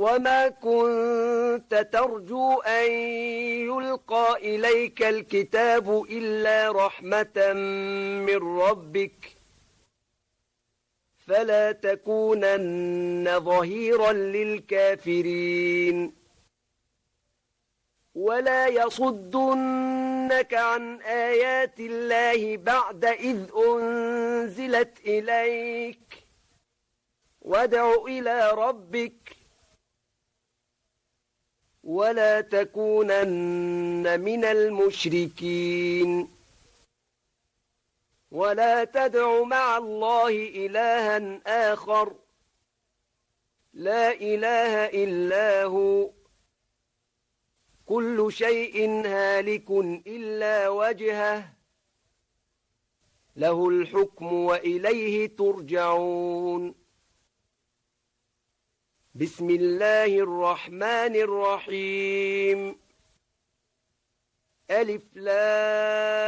وما كنت ترجو أن يلقى إليك الكتاب إلا رحمة من ربك فلا تكونن ظهيرا للكافرين ولا يصدنك عن آيات الله بعد إذ أنزلت إليك وادع إلى ربك ولا تكونن من المشركين ولا تدع مع الله إلها آخر لا إله إلا هو كل شيء هالك إلا وجهه له الحكم وإليه ترجعون بسم الله الرحمن الرحيم ألف لام